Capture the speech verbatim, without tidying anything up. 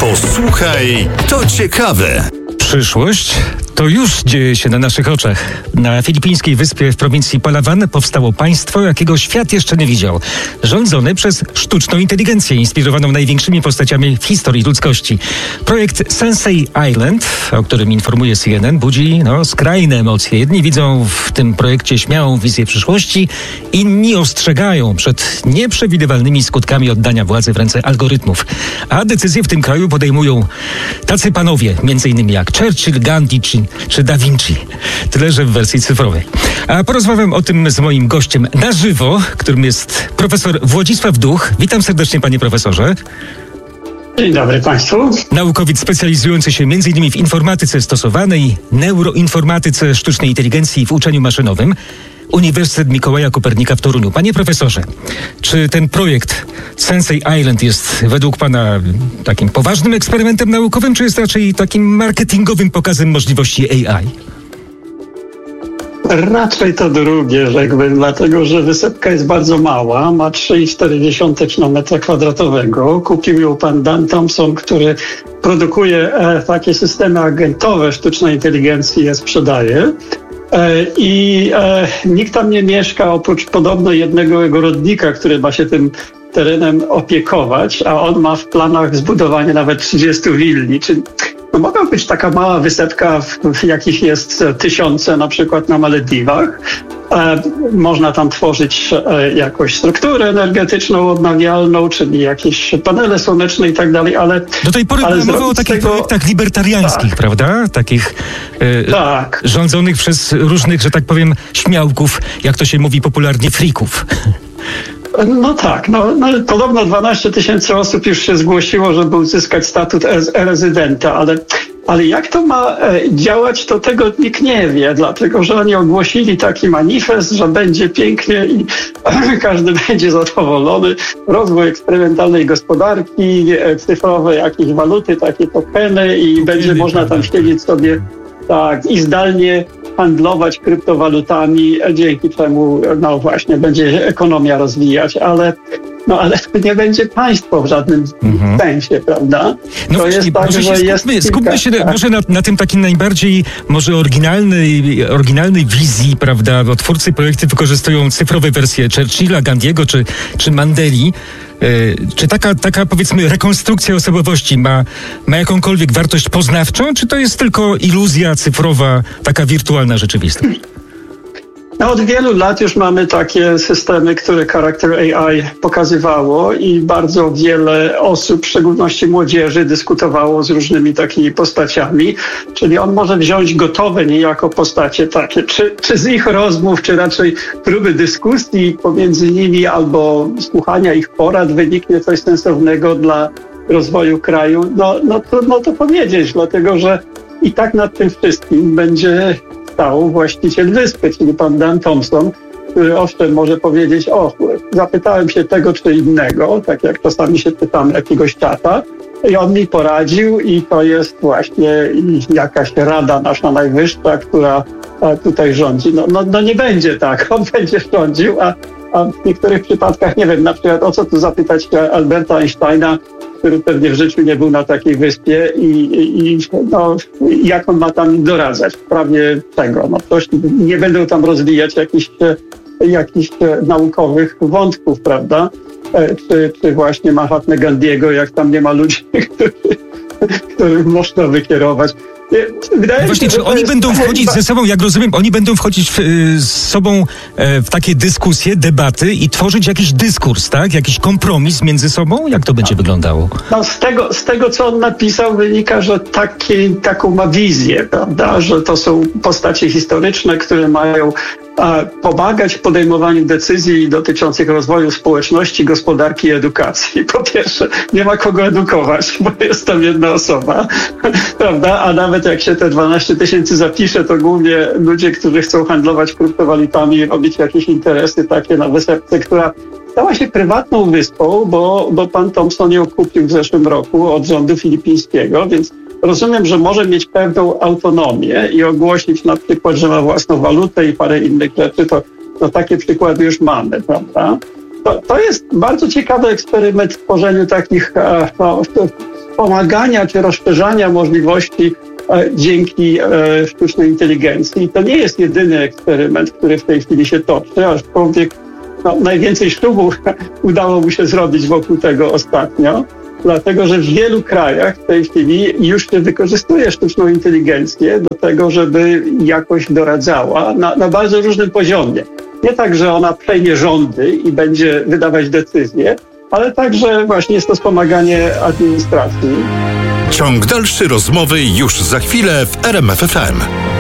Posłuchaj, to ciekawe. Przyszłość to już dzieje się na naszych oczach. Na filipińskiej wyspie w prowincji Palawan powstało państwo, jakiego świat jeszcze nie widział. Rządzone przez sztuczną inteligencję, inspirowaną największymi postaciami w historii ludzkości. Projekt Sensei Island, o którym informuje C N N, budzi no, skrajne emocje. Jedni widzą w tym projekcie śmiałą wizję przyszłości, inni ostrzegają przed nieprzewidywalnymi skutkami oddania władzy w ręce algorytmów. A decyzje w tym kraju podejmują tacy panowie, między innymi jak Churchill, Gandhi czy, czy Da Vinci. Tyle, że w wersji cyfrowej. A porozmawiam o tym z moim gościem na żywo, którym jest profesor Włodzisław Duch. Witam serdecznie, panie profesorze. Dzień dobry państwu. Naukowiec specjalizujący się między innymi w informatyce stosowanej, neuroinformatyce sztucznej inteligencji i w uczeniu maszynowym. Uniwersytet Mikołaja Kopernika w Toruniu. Panie profesorze, czy ten projekt Sensei Island jest według pana takim poważnym eksperymentem naukowym, czy jest raczej takim marketingowym pokazem możliwości A I? Raczej to drugie, rzekłbym, dlatego że wysepka jest bardzo mała, ma trzy i cztery dziesiąte kilometra kwadratowego. Kupił ją pan Dan Thompson, który produkuje e, takie systemy agentowe sztucznej inteligencji i je sprzedaje. I e, nikt tam nie mieszka oprócz podobno jednego ogrodnika, który ma się tym terenem opiekować, a on ma w planach zbudowanie nawet trzydziestu willi. Czy, no, mogła być taka mała wysepka, w, w jakich jest tysiące, na przykład na Malediwach. E, można tam tworzyć e, jakąś strukturę energetyczną odnawialną, czyli jakieś panele słoneczne i tak dalej, ale... Do tej pory była mowa o takich tego... projektach libertariańskich, tak, prawda? Takich e, tak. rządzonych przez różnych, że tak powiem, śmiałków, jak to się mówi popularnie, frików. No tak, no, no podobno dwanaście tysięcy osób już się zgłosiło, żeby uzyskać statut e-rezydenta, ale, ale jak to ma e, działać, to tego nikt nie wie, dlatego że oni ogłosili taki manifest, że będzie pięknie i e, każdy będzie zadowolony. Rozwój eksperymentalnej gospodarki, e, cyfrowe jakieś waluty, takie tokeny i Kupili, będzie można tam siedzieć sobie tak i zdalnie handlować kryptowalutami, dzięki czemu no właśnie będzie się ekonomia rozwijać, ale no ale nie będzie państwo w żadnym mhm. sensie, prawda? No to jest tak, może że się jest skupmy, kilka, skupmy się tak. może na, na tym takim najbardziej może oryginalnej, oryginalnej wizji, prawda, bo twórcy projektu wykorzystują cyfrowe wersje Churchilla, Gandiego czy, czy Mandeli. Czy taka, taka powiedzmy rekonstrukcja osobowości ma, ma jakąkolwiek wartość poznawczą, czy to jest tylko iluzja cyfrowa, taka wirtualna rzeczywistość? No od wielu lat już mamy takie systemy, które charakter A I pokazywało i bardzo wiele osób, w szczególności młodzieży, dyskutowało z różnymi takimi postaciami. Czyli on może wziąć gotowe niejako postacie takie, czy, czy z ich rozmów, czy raczej próby dyskusji pomiędzy nimi albo słuchania ich porad wyniknie coś sensownego dla rozwoju kraju. No, no trudno to powiedzieć, dlatego że i tak nad tym wszystkim będzie stał właściciel wyspy, czyli pan Dan Thompson, który owszem może powiedzieć, o, zapytałem się tego czy innego, tak jak czasami się pytamy jakiegoś czata i on mi poradził i to jest właśnie jakaś rada nasza najwyższa, która tutaj rządzi. No, no, no nie będzie tak, on będzie rządził, a, a w niektórych przypadkach, nie wiem, na przykład o co tu zapytać Alberta Einsteina, który pewnie w życiu nie był na takiej wyspie i, i no, jak on ma tam doradzać w sprawie czego. No, coś, nie będą tam rozwijać jakichś, jakichś naukowych wątków, prawda? Czy, czy właśnie Mahatmy Gandiego, jak tam nie ma ludzi, których można wykierować. Wydaje no właśnie, się, czy oni jest... będą wchodzić ze sobą, jak rozumiem, oni będą wchodzić w, z sobą w takie dyskusje, debaty i tworzyć jakiś dyskurs, tak? Jakiś kompromis między sobą? Jak to będzie no. wyglądało? No z tego, z tego, co on napisał, wynika, że taki, taką ma wizję, prawda? Że to są postacie historyczne, które mają a, pomagać w podejmowaniu decyzji dotyczących rozwoju społeczności, gospodarki i edukacji. Po pierwsze, nie ma kogo edukować, bo jest tam jedna osoba, prawda? A nawet jak się te dwanaście tysięcy zapisze, to głównie ludzie, którzy chcą handlować kryptowalutami, robić jakieś interesy takie na wysepce, która stała się prywatną wyspą, bo, bo pan Thompson ją kupił w zeszłym roku od rządu filipińskiego, więc rozumiem, że może mieć pewną autonomię i ogłosić na przykład, że ma własną walutę i parę innych rzeczy. To, to takie przykłady już mamy, prawda? To, to jest bardzo ciekawy eksperyment w tworzeniu takich no, pomagania czy rozszerzania możliwości e, dzięki e, sztucznej inteligencji. I to nie jest jedyny eksperyment, który w tej chwili się toczy, aczkolwiek no, najwięcej ślubów udało mu się zrobić wokół tego ostatnio, dlatego że w wielu krajach w tej chwili już się wykorzystuje sztuczną inteligencję do tego, żeby jakoś doradzała na, na bardzo różnym poziomie. Nie tak, że ona przejmie rządy i będzie wydawać decyzje, ale także właśnie jest to wspomaganie administracji. Ciąg dalszy rozmowy już za chwilę w R M F F M.